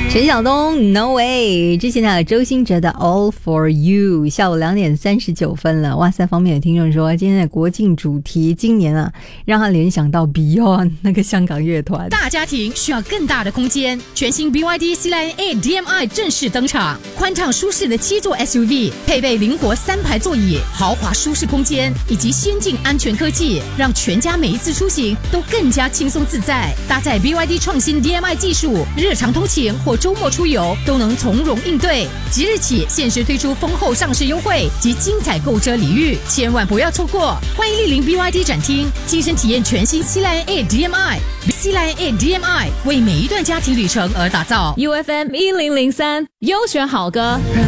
陈晓东 No Way， 之前还有周兴哲的 All For You。 下午2点39分了。哇塞，方面的听众说今天的国庆主题今年啊让他联想到 Beyond 那个香港乐团。 大家庭需要更大的空间，全新 BYD C-Line A DM-i 正式登场，宽敞舒适的7座 SUV， 配备灵活3排座椅，豪华舒适空间以及先进安全科技，让全家每一次出行都更加轻松自在。搭载 BYD 创新 DM-i 技术，日常通勤或周末出游都能从容应对。即日起限时推出丰厚上市优惠及精彩购车礼遇，千万不要错过！欢迎莅临 BYD 展厅，亲身体验全新 C-Line A DM-i。C-Line A DM-i 为每一段家庭旅程而打造。 UFM 1003优选好歌。